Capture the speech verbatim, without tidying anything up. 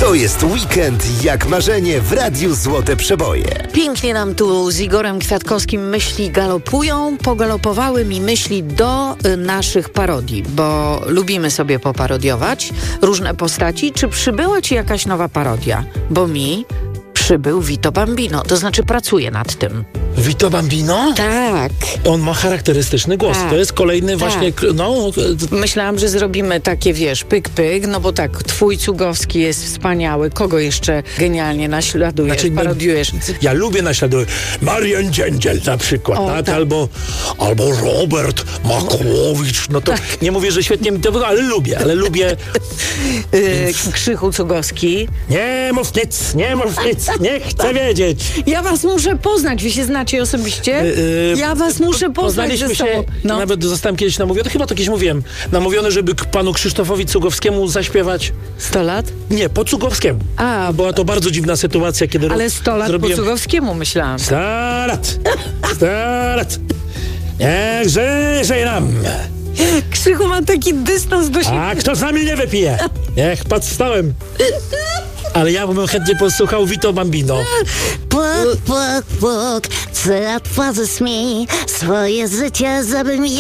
To jest weekend jak marzenie w Radiu Złote Przeboje. Pięknie nam tu z Igorem Kwiatkowskim myśli galopują. Pogalopowały mi myśli do y, naszych parodii, bo lubimy sobie poparodiować różne postaci. Czy przybyła ci jakaś nowa parodia? Bo mi przybył Vito Bambino, to znaczy pracuję nad tym. Vito Bambino? Tak. On ma charakterystyczny głos. Tak. To jest kolejny Tak. właśnie, no... Myślałam, że zrobimy takie, wiesz, pyk, pyk, no bo tak, twój Cugowski jest wspaniały. Kogo jeszcze genialnie naśladujesz, Znaczy, my- parodiujesz? Ja lubię naśladować. Marian Dziędziel na przykład, O, tak? tak. Albo, albo Robert Makłowicz. No to nie mówię, że świetnie mi to wygląda, ale lubię, ale lubię... Yy, Krzychu Cugowski. Nie mów nic, nie mów nic, nie chcę wiedzieć. Ja was muszę poznać, wy się znacie osobiście? Yy, ja was muszę poznać Poznaliśmy ze się, sobą. No. nawet zostałem kiedyś namówiony, chyba to kiedyś mówiłem, namówiony, żeby k- panu Krzysztofowi Cugowskiemu zaśpiewać. sto lat? Nie, po Cugowskiemu. A, Była to bardzo dziwna sytuacja, kiedy ale ro- sto lat zrobiłem... po Cugowskiemu myślałam. sto lat, sto lat, niech żyje nam. Krzychu ma taki dystans do siebie. A kto z nami nie wypije? Niech pod stołem. Ale ja bym chętnie posłuchał Vito Bambino. Puk, puk, puk, co otworzysz mi swoje życie, żebym